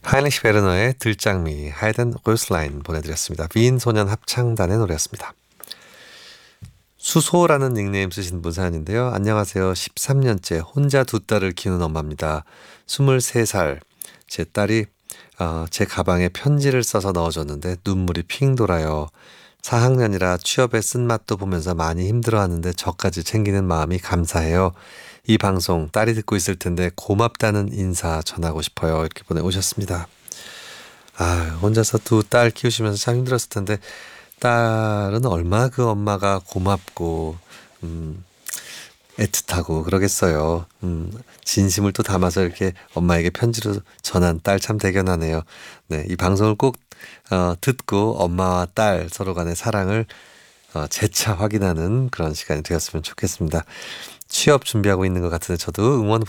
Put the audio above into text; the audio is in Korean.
하이리히 베르너의 들장미 하이든 로스라인 보내드렸습니다. 윈 소년 합창단의 노래였습니다. 수소라는 닉네임 쓰신 분 사연인데요. 안녕하세요. 13년째 혼자 두 딸을 키우는 엄마입니다. 23살. 제 딸이 제 가방에 편지를 써서 넣어줬는데 눈물이 핑 돌아요. 4학년이라 취업에 쓴맛도 보면서 많이 힘들어하는데 저까지 챙기는 마음이 감사해요. 이 방송 딸이 듣고 있을 텐데 고맙다는 인사 전하고 싶어요. 이렇게 보내오셨습니다. 혼자서 두 딸 키우시면서 참 힘들었을 텐데 딸은 얼마나 그 엄마가 고맙고 애틋하고 그러겠어요. 진심을 또 담아서 이렇게 엄마에게 편지로 전한 딸 참 대견하네요. 네, 이 방송을 꼭 듣고 엄마와 딸 서로 간의 사랑을 재차 확인하는 그런 시간이 되었으면 좋겠습니다. 취업 준비하고 있는 것 같은데 저도 응원